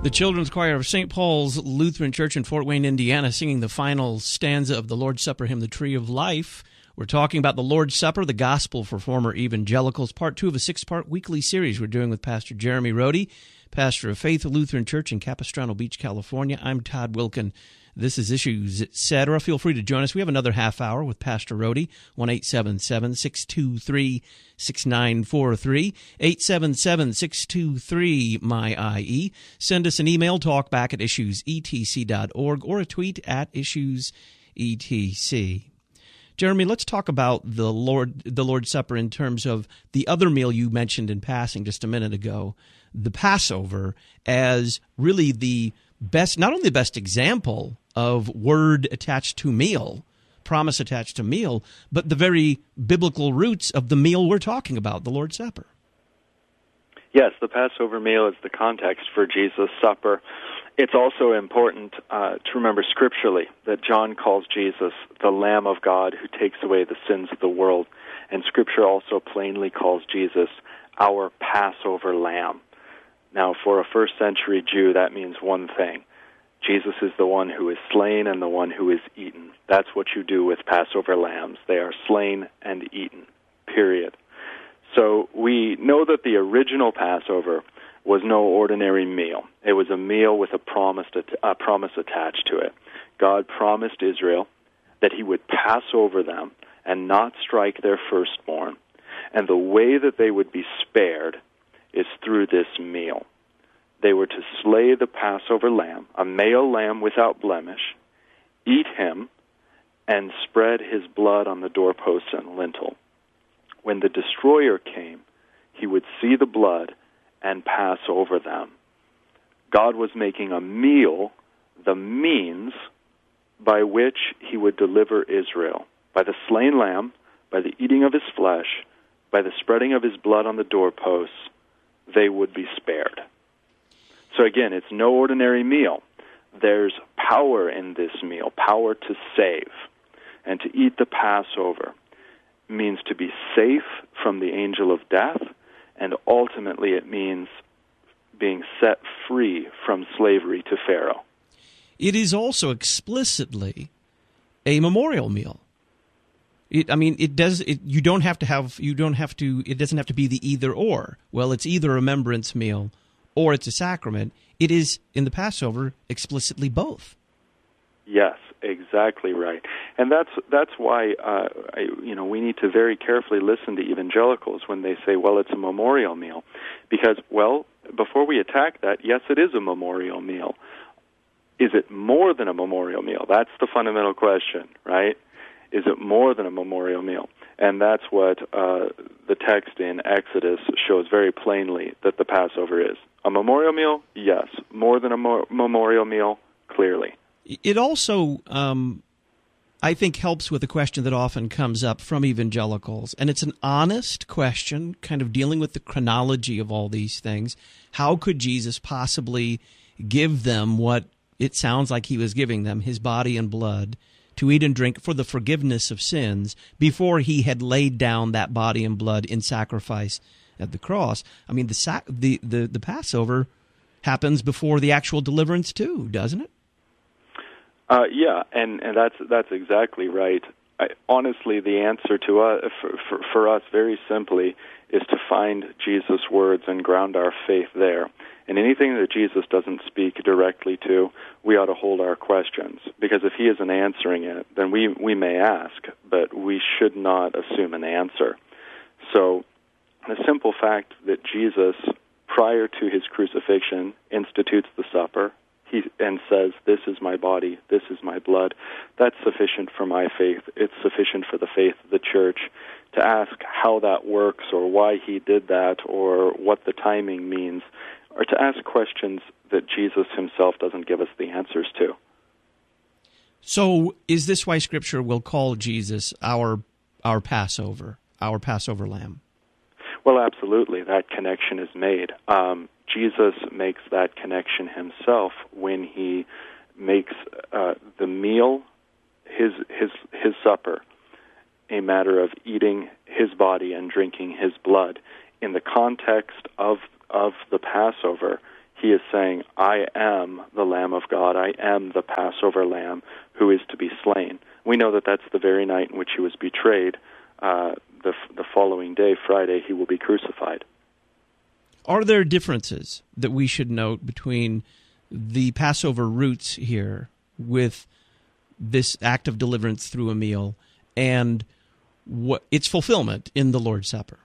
The Children's Choir of St. Paul's Lutheran Church in Fort Wayne, Indiana, singing the final stanza of the Lord's Supper hymn, The Tree of Life. We're talking about the Lord's Supper, the Gospel for Former Evangelicals, part 2 of a 6-part weekly series we're doing with Pastor Jeremy Rohde, pastor of Faith Lutheran Church in Capistrano Beach, California. I'm Todd Wilkin. This is Issues, Etc. Feel free to join us. We have another half hour with Pastor Rohde, 1-877-623-6943, 877-623-MY-IE. Send us an email, talkback@issuesetc.org, or a tweet at issuesetc. Jeremy, let's talk about the Lord's Supper in terms of the other meal you mentioned in passing just a minute ago, the Passover, as really the best, not only the best example of word attached to meal, promise attached to meal, but the very biblical roots of the meal we're talking about, the Lord's Supper. Yes, the Passover meal is the context for Jesus' supper. It's also important to remember scripturally that John calls Jesus the Lamb of God who takes away the sins of the world, and Scripture also plainly calls Jesus our Passover Lamb. Now, for a first-century Jew, that means one thing. Jesus is the one who is slain and the one who is eaten. That's what you do with Passover lambs. They are slain and eaten, period. So we know that the original Passover was no ordinary meal. It was a meal with a promise attached to it. God promised Israel that he would pass over them and not strike their firstborn. And the way that they would be spared is through this meal. They were to slay the Passover lamb, a male lamb without blemish, eat him, and spread his blood on the doorposts and lintel. When the destroyer came, he would see the blood and pass over them. God was making a meal the means by which he would deliver Israel. By the slain lamb, by the eating of his flesh, by the spreading of his blood on the doorposts, they would be spared. So again, it's no ordinary meal. There's power in this meal, power to save. And to eat the Passover means to be safe from the angel of death, and ultimately it means being set free from slavery to Pharaoh. It is also explicitly a memorial meal. It doesn't have to be the either or. Well, it's either a remembrance meal or it's a sacrament. It is, in the Passover, explicitly both. Yes, exactly right. And that's why we need to very carefully listen to evangelicals when they say, well, it's a memorial meal. Because, well, before we attack that, yes, it is a memorial meal. Is it more than a memorial meal? That's the fundamental question, right? Is it more than a memorial meal? And that's what the text in Exodus shows very plainly that the Passover is. A memorial meal? Yes. More than a memorial meal? Clearly. It also, I think, helps with a question that often comes up from evangelicals, and it's an honest question, kind of dealing with the chronology of all these things. How could Jesus possibly give them what it sounds like he was giving them, his body and blood, to eat and drink for the forgiveness of sins, before he had laid down that body and blood in sacrifice at the cross? I mean, the Passover happens before the actual deliverance too, doesn't it? Yeah, and that's exactly right. Honestly, the answer to us, for us, very simply, is to find Jesus' words and ground our faith there. And anything that Jesus doesn't speak directly to, we ought to hold our questions. Because if he isn't answering it, then we may ask, but we should not assume an answer. So the simple fact that Jesus, prior to his crucifixion, institutes the supper and says, this is my body, this is my blood, that's sufficient for my faith. It's sufficient for the faith of the church. To ask how that works or why he did that or what the timing means, or to ask questions that Jesus himself doesn't give us the answers to. So is this why Scripture will call Jesus our Passover, our Passover lamb? Well, absolutely. That connection is made. Jesus makes that connection himself when he makes the meal, his supper, a matter of eating his body and drinking his blood. In the context of the Passover, he is saying, I am the Lamb of God. I am the Passover Lamb who is to be slain. We know that that's the very night in which he was betrayed. The following day, Friday, he will be crucified. Are there differences that we should note between the Passover roots here with this act of deliverance through a meal and what its fulfillment in the Lord's Supper?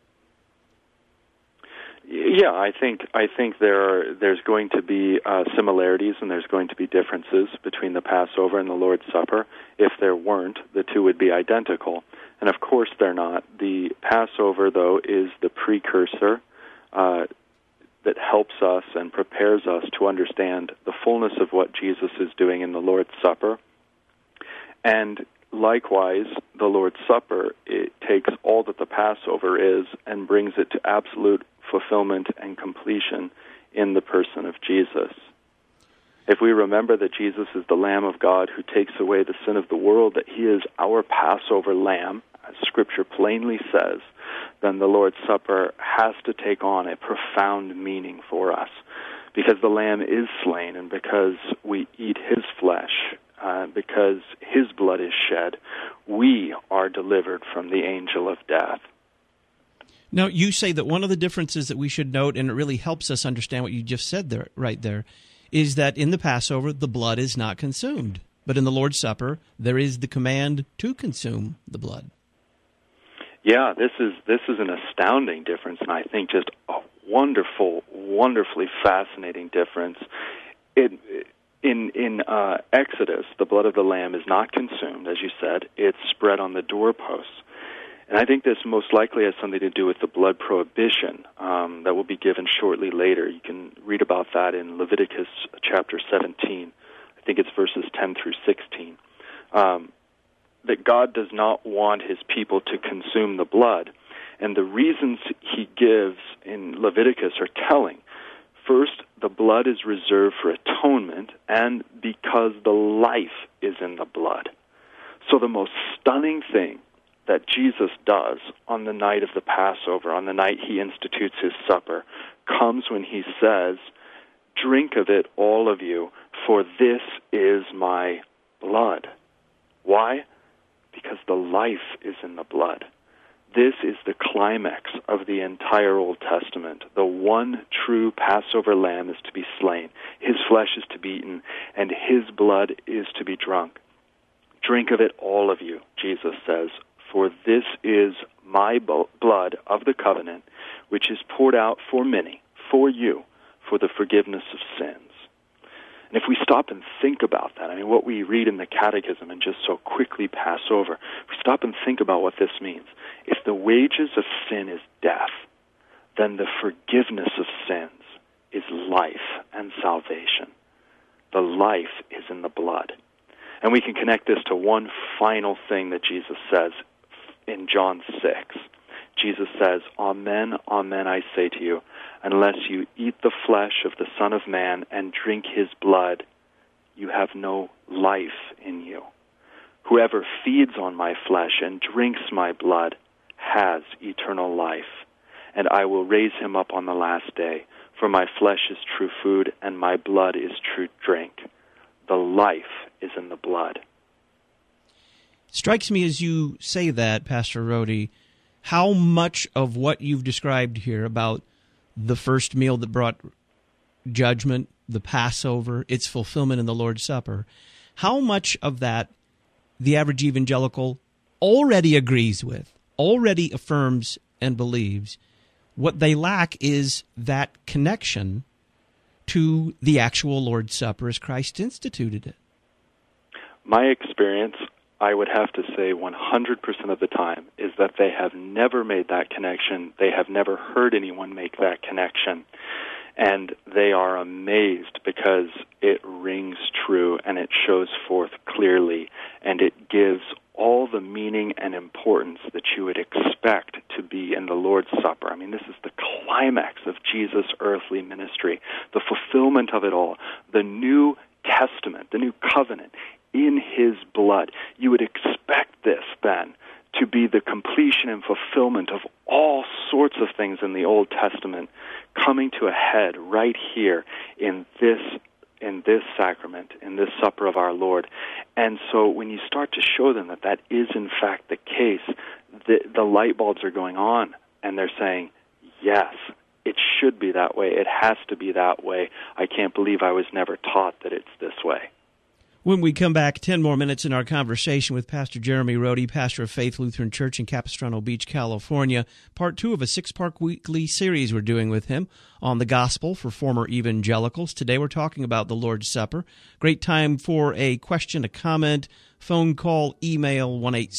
Yeah, I think there's going to be similarities and there's going to be differences between the Passover and the Lord's Supper. If there weren't, the two would be identical. And of course they're not. The Passover, though, is the precursor that helps us and prepares us to understand the fullness of what Jesus is doing in the Lord's Supper. And likewise, the Lord's Supper, it takes all that the Passover is and brings it to absolute fulfillment and completion in the person of Jesus. If we remember that Jesus is the Lamb of God who takes away the sin of the world, that he is our Passover Lamb, as Scripture plainly says, then the Lord's Supper has to take on a profound meaning for us, because the Lamb is slain and because we eat his flesh, because his blood is shed, we are delivered from the angel of death. Now, you say that one of the differences that we should note, and it really helps us understand what you just said there, right there, is that in the Passover, the blood is not consumed. But in the Lord's Supper, there is the command to consume the blood. Yeah, this is an astounding difference, and I think just a wonderfully fascinating difference. In Exodus, the blood of the lamb is not consumed, as you said. It's spread on the doorposts. And I think this most likely has something to do with the blood prohibition that will be given shortly later. You can read about that in Leviticus chapter 17. I think it's verses 10 through 16. That God does not want his people to consume the blood. And the reasons he gives in Leviticus are telling. First, the blood is reserved for atonement, and because the life is in the blood. So the most stunning thing that Jesus does on the night of the Passover, on the night he institutes his supper, comes when he says, "Drink of it, all of you, for this is my blood." Why? Because the life is in the blood. This is the climax of the entire Old Testament. The one true Passover lamb is to be slain. His flesh is to be eaten, and his blood is to be drunk. Drink of it, all of you, Jesus says, for this is my blood of the covenant, which is poured out for many, for you, for the forgiveness of sins. And if we stop and think about that, I mean, what we read in the Catechism and just so quickly pass over, if we stop and think about what this means, if the wages of sin is death, then the forgiveness of sins is life and salvation. The life is in the blood. And we can connect this to one final thing that Jesus says in John 6. Jesus says, "Amen, amen, I say to you, unless you eat the flesh of the Son of Man and drink his blood, you have no life in you. Whoever feeds on my flesh and drinks my blood has eternal life, and I will raise him up on the last day. For my flesh is true food, and my blood is true drink." The life is in the blood. Strikes me as you say that, Pastor Rohde, how much of what you've described here about the first meal that brought judgment, the Passover, its fulfillment in the Lord's Supper, how much of that the average evangelical already agrees with, already affirms and believes. What they lack is that connection to the actual Lord's Supper as Christ instituted it. My experience, I would have to say 100% of the time, is that they have never made that connection. They have never heard anyone make that connection. And they are amazed because it rings true and it shows forth clearly and it gives all the meaning and importance that you would expect to be in the Lord's Supper. I mean, this is the climax of Jesus' earthly ministry, the fulfillment of it all, the New Testament, the New Covenant in his blood. You would expect this then to be the completion and fulfillment of all sorts of things in the Old Testament coming to a head right here in this sacrament, in this supper of our Lord. And so when you start to show them that that is in fact the case, the light bulbs are going on, and they're saying, yes, it should be that way. It has to be that way. I can't believe I was never taught that it's this way. When we come back, 10 more minutes in our conversation with Pastor Jeremy Rode, pastor of Faith Lutheran Church in Capistrano Beach, California, part 2 of a 6-part weekly series we're doing with him on the gospel for former evangelicals. Today we're talking about the Lord's Supper. Great time for a question, a comment, phone call, email,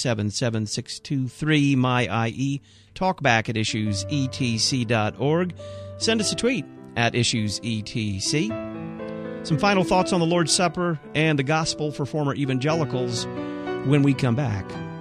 1-877-623-MY-IE, talkback at issuesetc.org. Send us a tweet at issuesetc. Some final thoughts on the Lord's Supper and the gospel for former evangelicals when we come back.